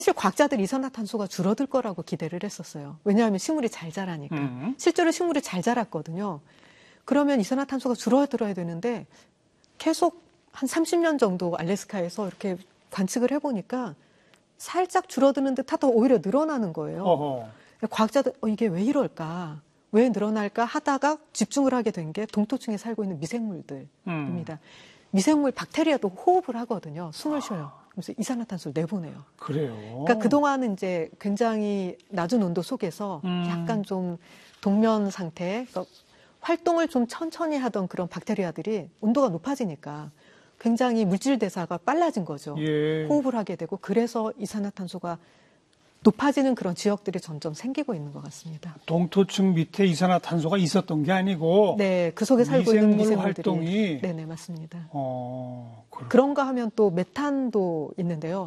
사실 과학자들이 이산화탄소가 줄어들 거라고 기대를 했었어요. 왜냐하면 식물이 잘 자라니까. 실제로 식물이 잘 자랐거든요. 그러면 이산화탄소가 줄어들어야 되는데 계속 한 30년 정도 알래스카에서 이렇게 관측을 해보니까 살짝 줄어드는 듯 하다 오히려 늘어나는 거예요. 과학자들 이게 왜 이럴까? 왜 늘어날까 하다가 집중을 하게 된 게 동토층에 살고 있는 미생물들입니다. 미생물 박테리아도 호흡을 하거든요. 숨을 쉬어요. 그래서 이산화탄소를 내보내요. 그래요. 그러니까 그동안은 이제 굉장히 낮은 온도 속에서 약간 좀 동면 상태, 그러니까 활동을 좀 천천히 하던 그런 박테리아들이 온도가 높아지니까 굉장히 물질 대사가 빨라진 거죠. 예. 호흡을 하게 되고 그래서 이산화탄소가 높아지는 그런 지역들이 점점 생기고 있는 것 같습니다. 동토층 밑에 이산화탄소가 있었던 게 아니고 네, 그 속에 살고 있는 미생물들이 활동이 네네 맞습니다. 그렇구나. 그런가 하면 또 메탄도 있는데요.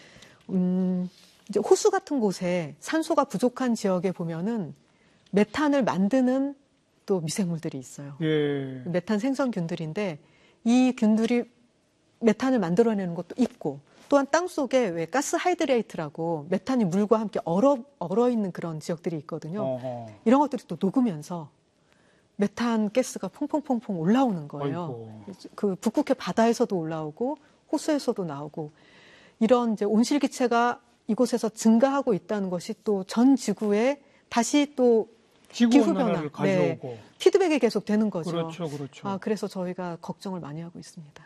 이제 호수 같은 곳에 산소가 부족한 지역에 보면은 메탄을 만드는 또 미생물들이 있어요. 예. 메탄 생성균들인데 이 균들이 메탄을 만들어내는 것도 있고 또한 땅 속에 왜 가스 하이드레이트라고 메탄이 물과 함께 얼어 있는 그런 지역들이 있거든요. 이런 것들이 또 녹으면서 메탄 가스가 퐁퐁퐁퐁 올라오는 거예요. 그 북극해 바다에서도 올라오고 호수에서도 나오고 이런 이제 온실기체가 이곳에서 증가하고 있다는 것이 또 전 지구에 다시 또 기후 변화, 가져오고 피드백이 계속 되는 거죠. 그렇죠, 그렇죠. 그래서 저희가 걱정을 많이 하고 있습니다.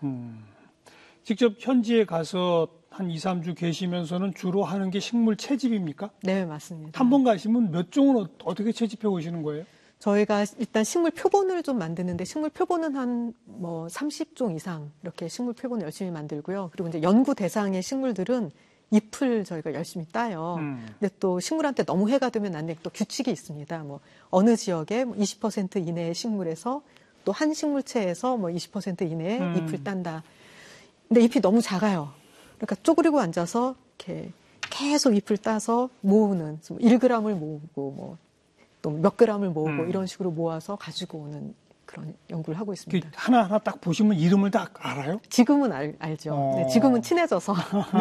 직접 현지에 가서 한 2, 3주 계시면서는 주로 하는 게 식물 채집입니까? 네, 맞습니다. 한 번 가시면 몇 종을 어떻게 채집해 오시는 거예요? 저희가 일단 식물 표본을 좀 만드는데 식물 표본은 한 30종 이상 이렇게 식물 표본을 열심히 만들고요. 그리고 이제 연구 대상의 식물들은 잎을 저희가 열심히 따요. 근데 또 식물한테 너무 해가 되면 안 되고 또 규칙이 있습니다. 어느 지역에 20% 이내의 식물에서 또 한 식물체에서 20% 이내의 잎을 딴다. 근데 잎이 너무 작아요. 그러니까 쪼그리고 앉아서 이렇게 계속 잎을 따서 모으는 1g을 모으고 또 몇 g을 모으고 이런 식으로 모아서 가지고 오는 그런 연구를 하고 있습니다. 하나하나 딱 보시면 이름을 딱 알아요? 지금은 알죠. 네, 지금은 친해져서.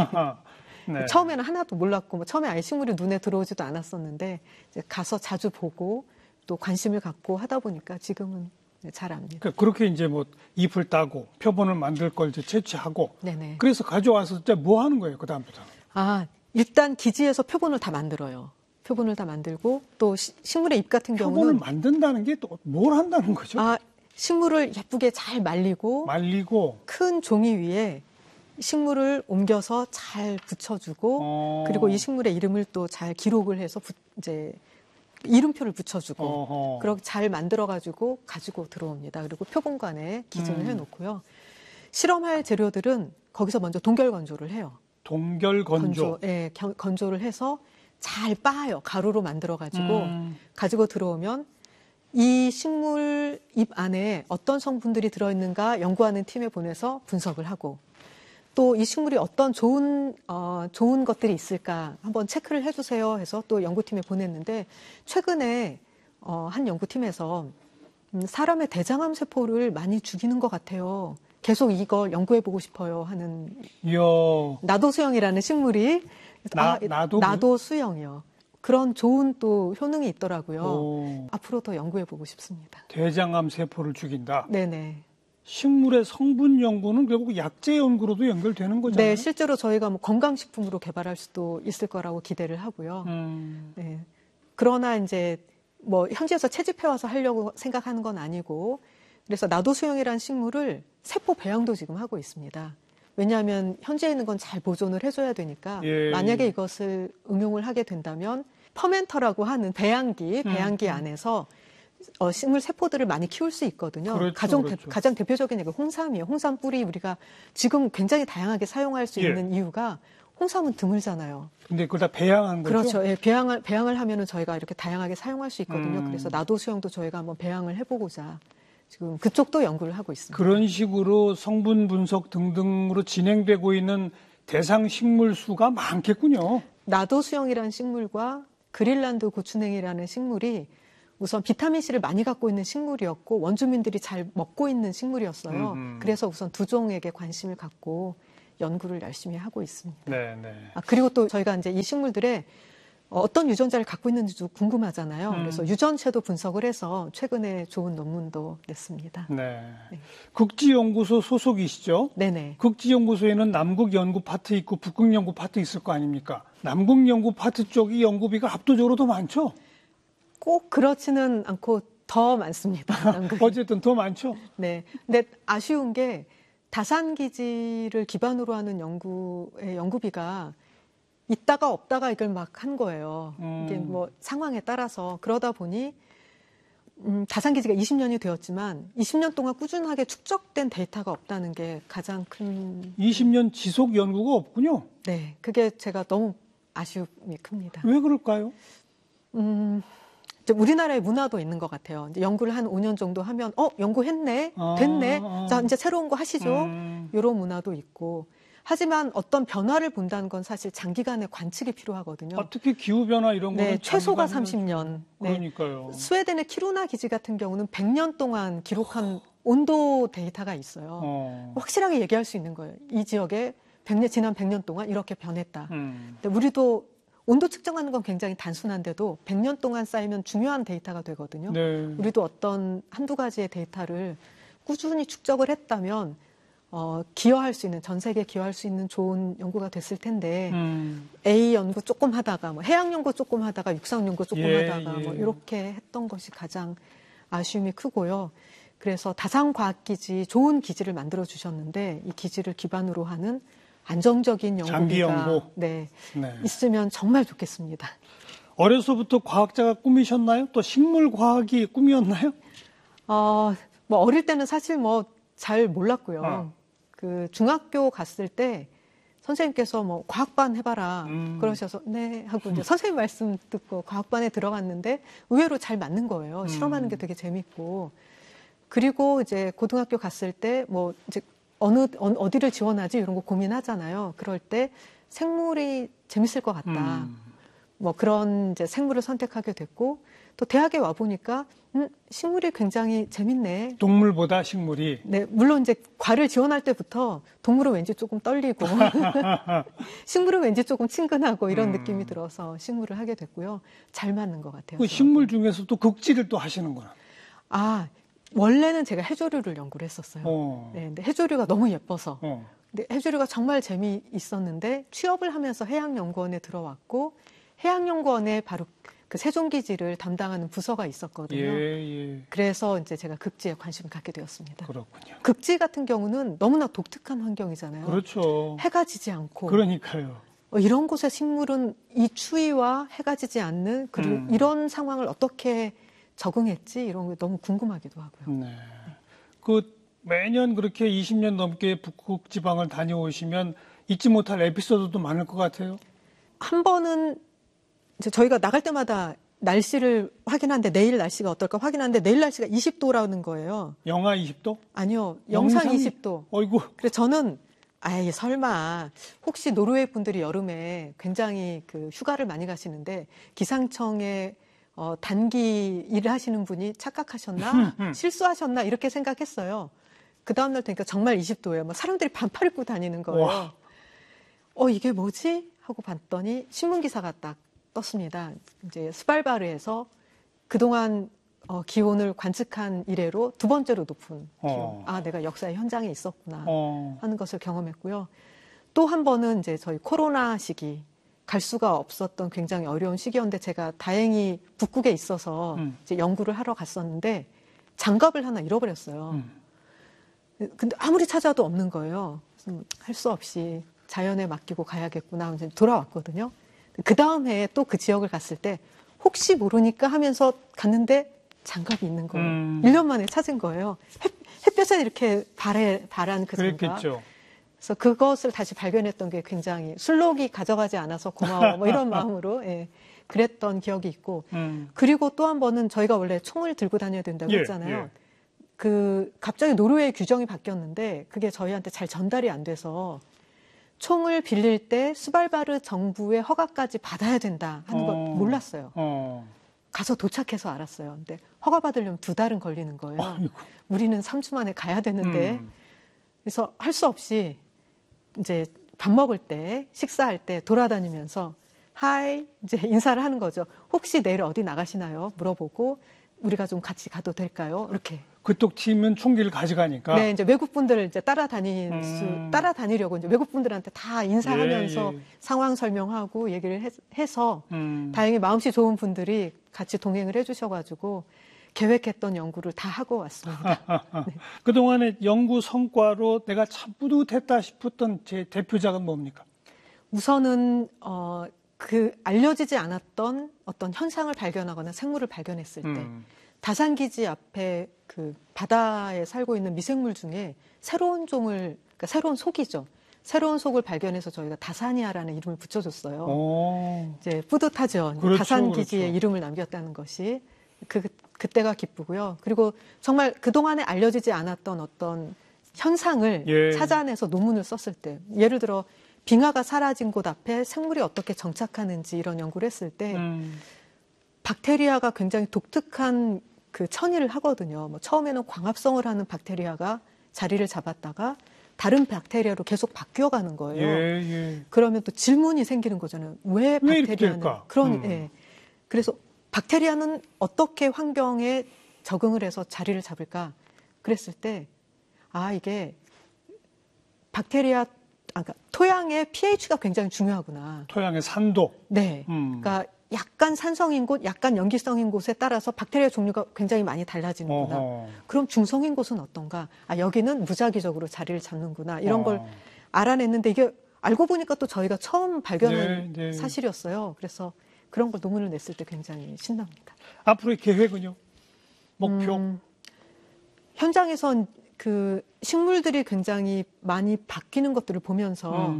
네. 처음에는 하나도 몰랐고 처음에 아예 식물이 눈에 들어오지도 않았었는데 이제 가서 자주 보고 또 관심을 갖고 하다 보니까 지금은 잘 압니다. 그렇게 이제 잎을 따고 표본을 만들 걸 이제 채취하고 네네. 그래서 가져와서 이제 뭐 하는 거예요, 그다음부터? 일단 기지에서 표본을 다 만들어요. 표본을 다 만들고 또 식물의 잎 같은 경우는 표본을 만든다는 게 또 뭘 한다는 거죠? 식물을 예쁘게 잘 말리고 큰 종이 위에 식물을 옮겨서 잘 붙여주고 그리고 이 식물의 이름을 또 잘 기록을 해서 이제 이름표를 붙여주고 그렇게 잘 만들어가지고 가지고 들어옵니다. 그리고 표본관에 기증을 해놓고요. 실험할 재료들은 거기서 먼저 동결 건조를 해요. 동결 건조? 네, 건조를 해서 잘 빻아요. 가루로 만들어가지고 가지고 들어오면 이 식물 잎 안에 어떤 성분들이 들어있는가 연구하는 팀에 보내서 분석을 하고 또 이 식물이 어떤 좋은 것들이 있을까 한번 체크를 해주세요 해서 또 연구팀에 보냈는데 최근에 한 연구팀에서 사람의 대장암 세포를 많이 죽이는 것 같아요. 계속 이걸 연구해보고 싶어요 하는 나도수영이라는 식물이 나도수영이요. 그런 좋은 또 효능이 있더라고요. 앞으로 더 연구해보고 싶습니다. 대장암 세포를 죽인다? 네네. 식물의 성분 연구는 결국 약재 연구로도 연결되는 거잖아요. 네, 실제로 저희가 건강식품으로 개발할 수도 있을 거라고 기대를 하고요. 네. 그러나 이제 현지에서 채집해 와서 하려고 생각하는 건 아니고 그래서 나도수영이라는 식물을 세포 배양도 지금 하고 있습니다. 왜냐하면 현지에 있는 건 잘 보존을 해줘야 되니까 만약에 이것을 응용을 하게 된다면 퍼멘터라고 하는 배양기 안에서 식물 세포들을 많이 키울 수 있거든요. 그렇죠. 가장 대표적인 게 홍삼이에요. 홍삼 뿌리 우리가 지금 굉장히 다양하게 사용할 수 있는 이유가 홍삼은 드물잖아요. 근데 그걸 다 배양한 거죠? 그렇죠. 예, 배양을 하면은 저희가 이렇게 다양하게 사용할 수 있거든요. 그래서 나도수영도 저희가 한번 배양을 해보고자 지금 그쪽도 연구를 하고 있습니다. 그런 식으로 성분 분석 등등으로 진행되고 있는 대상 식물 수가 많겠군요. 나도수영이라는 식물과 그린란드 고추냉이라는 식물이 우선 비타민C를 많이 갖고 있는 식물이었고 원주민들이 잘 먹고 있는 식물이었어요. 그래서 우선 두 종에게 관심을 갖고 연구를 열심히 하고 있습니다. 네, 네. 그리고 또 저희가 이제 이 식물들의 어떤 유전자를 갖고 있는지도 궁금하잖아요. 그래서 유전체도 분석을 해서 최근에 좋은 논문도 냈습니다. 네. 네. 극지연구소 소속이시죠? 네네. 극지연구소에는 남극 연구 파트 있고 북극 연구 파트 있을 거 아닙니까? 남극 연구 파트 쪽이 연구비가 압도적으로 더 많죠? 꼭 그렇지는 않고 더 많습니다. 어쨌든 더 많죠? 네. 근데 아쉬운 게 다산기지를 기반으로 하는 연구의 연구비가 있다가 없다가 이걸 막 한 거예요. 이게 뭐 상황에 따라서. 그러다 보니 다산기지가 20년이 되었지만 20년 동안 꾸준하게 축적된 데이터가 없다는 게 가장 큰 20년 지속 연구가 없군요. 네, 그게 제가 너무 아쉬움이 큽니다. 왜 그럴까요? 이제 우리나라의 문화도 있는 것 같아요. 이제 연구를 한 5년 정도 하면 연구했네, 됐네, 자 이제 새로운 거 하시죠. 이런 문화도 있고. 하지만 어떤 변화를 본다는 건 사실 장기간의 관측이 필요하거든요. 특히 기후변화 이런 거는 네, 최소가 30년. 그러니까요. 네. 스웨덴의 키루나 기지 같은 경우는 100년 동안 기록한 온도 데이터가 있어요. 확실하게 얘기할 수 있는 거예요. 이 지역에 지난 100년 동안 이렇게 변했다. 근데 우리도 온도 측정하는 건 굉장히 단순한데도 100년 동안 쌓이면 중요한 데이터가 되거든요. 네. 우리도 어떤 한두 가지의 데이터를 꾸준히 축적을 했다면 기여할 수 있는, 전 세계에 기여할 수 있는 좋은 연구가 됐을 텐데, A 연구 조금 하다가, 해양 연구 조금 하다가, 육상 연구 조금 하다가, 이렇게 했던 것이 가장 아쉬움이 크고요. 그래서 다산과학기지, 좋은 기지를 만들어 주셨는데, 이 기지를 기반으로 하는 안정적인 연구비가 장기 연구. 네, 있으면 정말 좋겠습니다. 어려서부터 과학자가 꿈이셨나요? 또 식물과학이 꿈이었나요? 어릴 때는 사실 잘 몰랐고요. 그 중학교 갔을 때 선생님께서 과학반 해봐라 그러셔서 네 하고 이제 선생님 말씀 듣고 과학반에 들어갔는데 의외로 잘 맞는 거예요. 실험하는 게 되게 재밌고. 그리고 이제 고등학교 갔을 때 이제 어디를 지원하지 이런 거 고민하잖아요. 그럴 때 생물이 재밌을 것 같다. 그런 이제 생물을 선택하게 됐고 또 대학에 와 보니까 식물이 굉장히 재밌네. 동물보다 식물이. 네, 물론 이제 과를 지원할 때부터 동물은 왠지 조금 떨리고 식물은 왠지 조금 친근하고 이런 느낌이 들어서 식물을 하게 됐고요. 잘 맞는 것 같아요. 그 식물 중에서 또 극지를 또 하시는구나. 원래는 제가 해조류를 연구를 했었어요. 네, 근데 해조류가 너무 예뻐서. 근데 해조류가 정말 재미있었는데 취업을 하면서 해양연구원에 들어왔고 해양연구원에 바로 그 세종기지를 담당하는 부서가 있었거든요. 그래서 이제 제가 극지에 관심을 갖게 되었습니다. 그렇군요. 극지 같은 경우는 너무나 독특한 환경이잖아요. 그렇죠. 해가 지지 않고. 그러니까요. 이런 곳의 식물은 이 추위와 해가 지지 않는 이런 상황을 어떻게 적응했지? 이런 게 너무 궁금하기도 하고요. 네. 매년 그렇게 20년 넘게 북극 지방을 다녀오시면 잊지 못할 에피소드도 많을 것 같아요. 한 번은 이제 저희가 나갈 때마다 날씨를 확인하는데 내일 날씨가 어떨까 확인하는데 내일 날씨가 20도라는 거예요. 영하 20도? 아니요. 영상 20도. 어이구. 그래서 저는 설마 혹시 노르웨이 분들이 여름에 굉장히 휴가를 많이 가시는데 기상청에 단기 일을 하시는 분이 착각하셨나? 실수하셨나? 이렇게 생각했어요. 그 다음날 되니까 정말 20도예요. 사람들이 반팔 입고 다니는 거예요. 이게 뭐지? 하고 봤더니 신문기사가 딱 떴습니다. 이제 스발바르에서 그동안 기온을 관측한 이래로 두 번째로 높은 기온. 내가 역사의 현장에 있었구나 하는 것을 경험했고요. 또 한 번은 이제 저희 코로나 시기 갈 수가 없었던 굉장히 어려운 시기였는데 제가 다행히 북극에 있어서 이제 연구를 하러 갔었는데 장갑을 하나 잃어버렸어요. 근데 아무리 찾아도 없는 거예요. 할 수 없이 자연에 맡기고 가야겠구나 하면서 돌아왔거든요. 그 다음 해에 또 그 지역을 갔을 때 혹시 모르니까 하면서 갔는데 장갑이 있는 거예요. 1년 만에 찾은 거예요. 햇볕에 이렇게 바란 그 장갑. 그랬겠죠. 그래서 그것을 다시 발견했던 게 굉장히 술록이 가져가지 않아서 고마워 이런 마음으로 그랬던 기억이 있고 그리고 또 한 번은 저희가 원래 총을 들고 다녀야 된다고 했잖아요. 갑자기 노르웨이 규정이 바뀌었는데 그게 저희한테 잘 전달이 안 돼서 총을 빌릴 때 스발바르 정부의 허가까지 받아야 된다 하는 걸 몰랐어요. 가서 도착해서 알았어요. 근데 허가 받으려면 2달은 걸리는 거예요. 우리는 3주 만에 가야 되는데 그래서 할 수 없이 이제 밥 먹을 때, 식사할 때 돌아다니면서 하이 이제 인사를 하는 거죠. 혹시 내일 어디 나가시나요? 물어보고 우리가 좀 같이 가도 될까요? 이렇게. 그쪽 팀은 총기를 가져가니까. 네, 이제 외국 분들을 이제 따라다니려고 이제 외국 분들한테 다 인사하면서 예. 상황 설명하고 얘기를 해서 다행히 마음씨 좋은 분들이 같이 동행을 해주셔가지고 계획했던 연구를 다 하고 왔습니다. 네. 그동안의 연구 성과로 내가 참 뿌듯했다 싶었던 제 대표작은 뭡니까? 우선은 알려지지 않았던 어떤 현상을 발견하거나 생물을 발견했을 때 다산기지 앞에 그 바다에 살고 있는 미생물 중에 새로운 종을, 그러니까 새로운 속이죠. 새로운 속을 발견해서 저희가 다사니아라는 이름을 붙여줬어요. 이제 뿌듯하죠. 그렇죠, 다산기지의 그렇죠. 이름을 남겼다는 것이 그때가 기쁘고요. 그리고 정말 그동안에 알려지지 않았던 어떤 현상을 예. 찾아내서 논문을 썼을 때, 예를 들어 빙하가 사라진 곳 앞에 생물이 어떻게 정착하는지 이런 연구를 했을 때 박테리아가 굉장히 독특한 그 천일을 하거든요. 뭐 처음에는 광합성을 하는 박테리아가 자리를 잡았다가 다른 박테리아로 계속 바뀌어가는 거예요. 예. 그러면 또 질문이 생기는 거잖아요. 왜 이렇게 박테리아는 될까? 예. 그래서 박테리아는 어떻게 환경에 적응을 해서 자리를 잡을까? 그랬을 때 이게 그러니까 토양의 pH가 굉장히 중요하구나. 토양의 산도. 네. 그러니까 약간 산성인 곳, 약간 염기성인 곳에 따라서 박테리아 종류가 굉장히 많이 달라지는구나. 그럼 중성인 곳은 어떤가? 여기는 무작위적으로 자리를 잡는구나. 이런 걸 알아냈는데 이게 알고 보니까 또 저희가 처음 발견한 네. 사실이었어요. 그래서 그런 걸 논문을 냈을 때 굉장히 신납니다. 앞으로의 계획은요? 목표? 현장에선 그 식물들이 굉장히 많이 바뀌는 것들을 보면서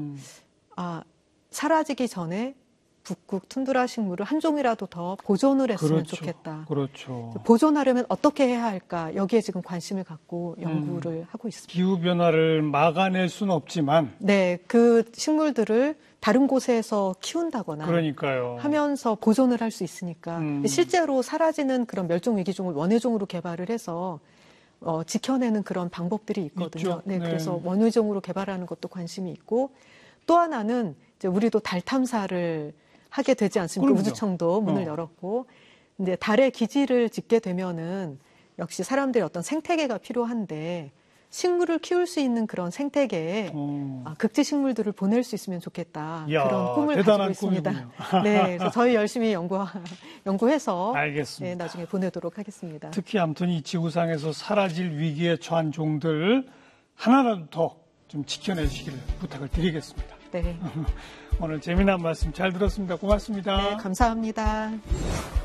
사라지기 전에 북극 툰드라 식물을 한 종이라도 더 보존을 했으면 좋겠다. 그렇죠. 보존하려면 어떻게 해야 할까? 여기에 지금 관심을 갖고 연구를 하고 있습니다. 기후변화를 막아낼 수는 없지만. 네, 그 식물들을 다른 곳에서 키운다거나 그러니까요. 하면서 보존을 할 수 있으니까 실제로 사라지는 그런 멸종위기종을 원예종으로 개발을 해서 지켜내는 그런 방법들이 있거든요. 있죠. 네, 그래서 원예종으로 개발하는 것도 관심이 있고 또 하나는 이제 우리도 달 탐사를 하게 되지 않습니까? 그럼요. 우주청도 문을 열었고 이제 달에 기지를 짓게 되면은 역시 사람들의 어떤 생태계가 필요한데 식물을 키울 수 있는 그런 생태계에 극지 식물들을 보낼 수 있으면 좋겠다. 그런 꿈을 가지고 있습니다. 네, 그래서 저희 열심히 연구해서 알겠습니다. 네, 나중에 보내도록 하겠습니다. 특히 아무튼 이 지구상에서 사라질 위기에 처한 종들 하나라도 더 좀 지켜내시기를 부탁을 드리겠습니다. 네. 오늘 재미난 말씀 잘 들었습니다. 고맙습니다. 네, 감사합니다.